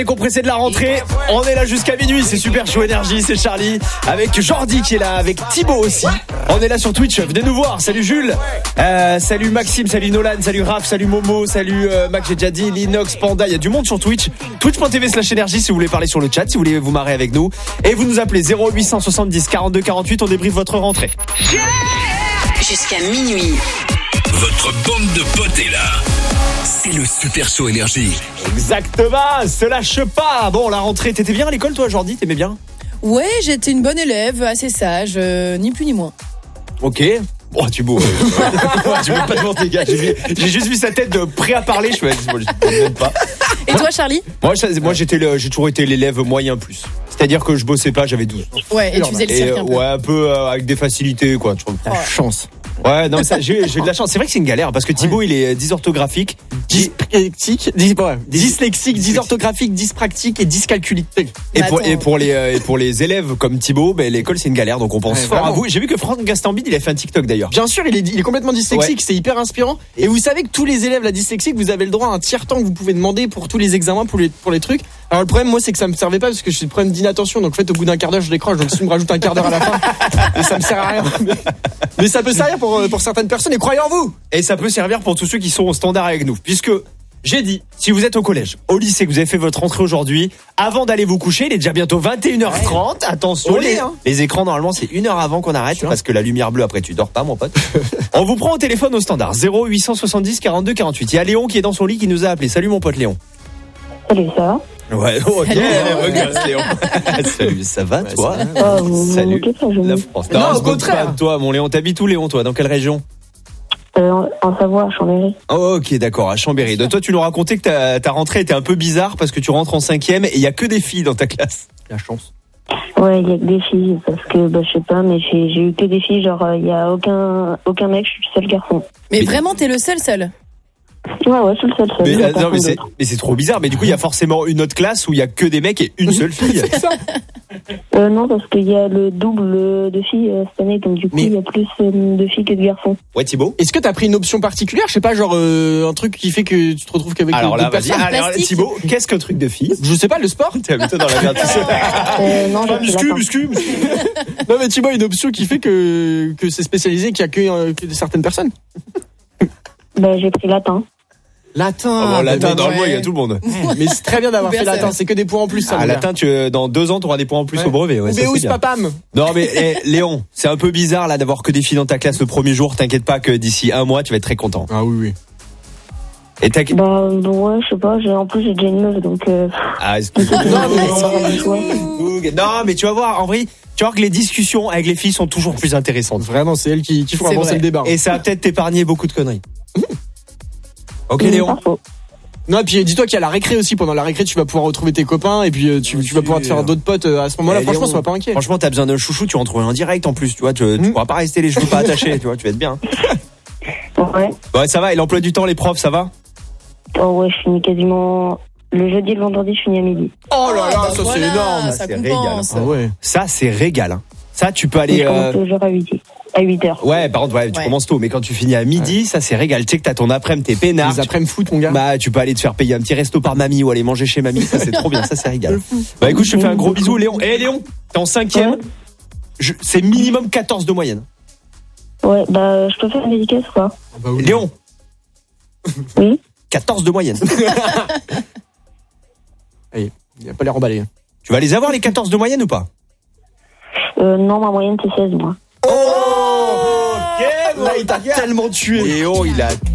Compressé de la rentrée, on est là jusqu'à minuit, c'est super chaud énergie, c'est Charlie avec Jordi qui est là, avec Thibaut aussi. On est là sur Twitch, venez nous voir. Salut Jules, salut Maxime, salut Nolan, salut Raph, salut Momo, salut Mac, j'ai déjà dit, Linox, Panda, il y a du monde sur Twitch. Twitch.tv/énergie si vous voulez parler sur le chat, si vous voulez vous marrer avec nous. Et vous nous appelez 0870 42 48, on débriefe votre rentrée. Jusqu'à minuit. Votre bande de potes est là. C'est le Super Show Énergie. Exactement, se lâche pas. Bon, la rentrée, t'étais bien à l'école toi Jordi, t'aimais bien? Ouais, j'étais une bonne élève, assez sage, ni plus ni moins. Ok. Oh, tu beau. Tu veux pas te mentir, gars. J'ai juste vu sa tête de prêt à parler. Je même pas. Et toi, Charlie? Moi, j'ai toujours été l'élève moyen plus. C'est-à-dire que je bossais pas, j'avais 12. Ouais, et tu faisais le cirque un peu. Ouais, un peu avec des facilités, quoi. La chance. Ouais, non, mais ça, j'ai de la chance. C'est vrai que c'est une galère parce que Thibaut, il est dysorthographique, Dyslexique, dysorthographique, dyspraxique et dyscalculique. Et pour les élèves comme Thibaut, l'école c'est une galère, donc on pense fort vraiment. à vous. J'ai vu que Franck Gastambide, il a fait un TikTok d'ailleurs. Bien sûr, il est complètement dyslexique, Ouais. c'est hyper inspirant. Et vous savez que tous les élèves la dyslexique, vous avez le droit à un tiers-temps que vous pouvez demander pour tous les examens, pour les trucs. Alors le problème, moi, c'est que ça me servait pas parce que j'ai le problème d'inattention. Donc en fait, au bout d'un quart d'heure, je décroche. Donc si tu me rajoutes un quart d'heure à la fin, et ça me sert à rien. Mais ça peut servir pour certaines personnes. Et croyez en vous. Et ça peut servir pour tous ceux qui sont au standard avec nous. Puisque j'ai dit, si vous êtes au collège, au lycée, que vous avez fait votre rentrée aujourd'hui, avant d'aller vous coucher, il est déjà bientôt 21h30. Attention, les écrans, normalement, c'est 1 heure avant qu'on arrête. Parce que la lumière bleue, après, tu dors pas, mon pote. On vous prend au téléphone au standard. 0870 42 48. Il y a Léon qui est dans son lit qui nous a appelé. Salut, mon pote Léon. Salut, ça va? Ouais, ok, regarde Léon. Salut, ça va, toi? Salut, la France. Non, au on se moque contraire. pas de toi, mon Léon. T'habites où, Léon, toi? Dans quelle région? En Savoie, à Chambéry. Oh, ok, d'accord, à Chambéry. Donc, toi, tu nous racontais que ta rentrée était un peu bizarre parce que tu rentres en 5e et il y a que des filles dans ta classe. La chance. Ouais, il y a que des filles, parce que, je sais pas, mais j'ai eu que des filles, genre, il y a aucun mec, je suis le seul garçon. Mais vraiment, t'es le seul? Ouais, je suis le seul. Mais, Il y a non, personne d'autre. mais c'est trop bizarre. Mais du coup, il y a forcément une autre classe où il y a que des mecs et une seule fille. Non, parce qu'il y a le double de filles cette année, donc du coup, il y a plus de filles que de garçons. Ouais, Thibaut. Est-ce que t'as pris une option particulière? Je sais pas, genre un truc qui fait que tu te retrouves qu'avec Alors là, d'autres vas-y. personnes. Alors, Thibaut, qu'est-ce qu'un truc de fille? Je sais pas, le sport. T'es habitué dans la merde. Non, j'ai fait muscu. Non mais tu vois, une option qui fait que c'est spécialisé, qu'il y a que certaines personnes. J'ai pris latin. Latin. Latin, dans le mois, il y a tout le monde. Mais c'est très bien d'avoir fait latin, c'est que des points en plus. Ça, latin, dans 2 ans, tu auras des points en plus au brevet. Ouais, mais où est papam? Non, mais Léon, c'est un peu bizarre là d'avoir que des filles dans ta classe le premier jour. T'inquiète pas que d'ici 1 mois, tu vas être très content. Ah oui. Ouais, je sais pas, en plus j'ai déjà une meuf, donc... Ah, non, mais tu vas voir, en vrai, tu vas voir que les discussions avec les filles sont toujours plus intéressantes. Vraiment, c'est elles qui font avancer le débat. Et ça va peut-être t'épargner beaucoup de conneries. Ok, Léon. Non, et puis dis-toi qu'il y a la récré aussi. Pendant la récré, tu vas pouvoir retrouver tes copains et puis tu vas pouvoir te faire d'autres potes à ce moment-là. Franchement, sois pas inquiet. Franchement, t'as besoin d'un chouchou, tu vas en trouver un direct en plus. Tu vois, tu pourras pas rester les cheveux pas attachés. Tu vois, tu vas être bien. Ouais, ça va. Et l'emploi du temps, les profs, ça va? Oh ouais, je finis quasiment... Le jeudi et le vendredi, je finis à midi. Oh là là, ça c'est énorme. Ça c'est compense. régal. Ah ouais. Ça, c'est régal. Ça, tu peux aller... Je commence toujours à 8h. Ouais, par contre, tu commences tôt, mais quand tu finis à midi, ça c'est régal. Tu sais que t'as ton après-midi, t'es peinard. Les après-midi foot, mon gars. Tu peux aller te faire payer un petit resto par mamie ou aller manger chez mamie. Ça c'est trop bien, ça c'est régal. Écoute, je te fais un gros bisou, Léon. Léon, t'es en 5e. Ouais. C'est minimum 14 de moyenne. Ouais, je peux faire une dédicace ou pas? Oui. Léon. Oui. 14 de moyenne. Allez, il a pas l'air emballé. Tu vas les avoir les 14 de moyenne ou pas? Non, ma moyenne c'est 16, moi. Oh, là il t'a tellement tué. Léon, il a